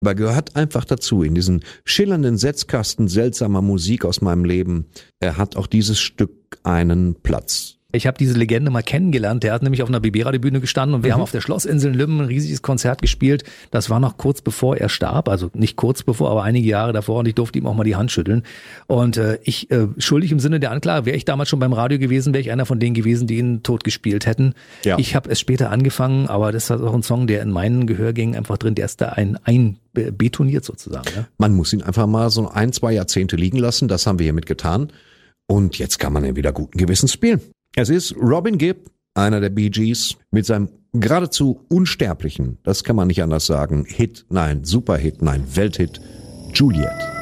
aber gehört einfach dazu, in diesen schillernden Setzkasten seltsamer Musik aus meinem Leben. Er hat auch dieses Stück einen Platz. Ich habe diese Legende mal kennengelernt. Der hat nämlich auf einer BB-Radio-Bühne gestanden und wir haben auf der Schlossinsel in Lümmen ein riesiges Konzert gespielt. Das war noch kurz bevor er starb, also nicht kurz bevor, aber einige Jahre davor, und ich durfte ihm auch mal die Hand schütteln. Und schuldig im Sinne der Anklage, wäre ich damals schon beim Radio gewesen, wäre ich einer von denen gewesen, die ihn tot gespielt hätten. Ja. Ich habe es später angefangen, aber das ist auch ein Song, der in meinen Gehörgängen einfach drin, der ist da betoniert sozusagen. Ja? Man muss ihn einfach mal so 1-2 Jahrzehnte liegen lassen, das haben wir hiermit getan. Und jetzt kann man ihn wieder guten Gewissens spielen. Es ist Robin Gibb, einer der Bee Gees, mit seinem geradezu unsterblichen, das kann man nicht anders sagen, Superhit, Welthit, Juliet.